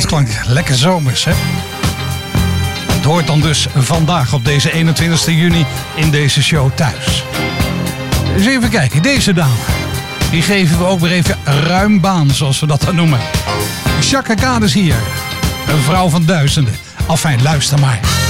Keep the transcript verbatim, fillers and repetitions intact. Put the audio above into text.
klankt lekker zomers, hè? Het hoort dan dus vandaag op deze eenentwintigste juni in deze show thuis. Dus even kijken, deze dame. Die geven we ook weer even ruim baan, zoals we dat dan noemen. Chaka Khan is hier. Een vrouw van duizenden. Afijn, luister maar.